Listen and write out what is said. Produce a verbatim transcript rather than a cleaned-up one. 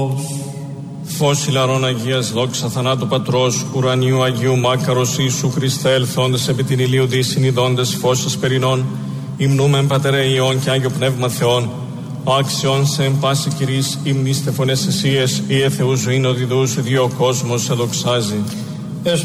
Φως ηλαρών Αγίας δόξα θανάτου Πατρός, ουρανίου Αγίου Μάκαρος Ιησού Χριστέ, ελθόντες επί την ηλίου δι συνειδώντες φως ασπερινών, υμνούμεν Πατερέ Υιόν και Άγιο Πνεύμα Θεόν, άξιον σε εν πάση Κυρίς υμνήστε φωνές εσίες, ή Θεού ζωήν οδηδούς, δύο κόσμος σε δοξάζει.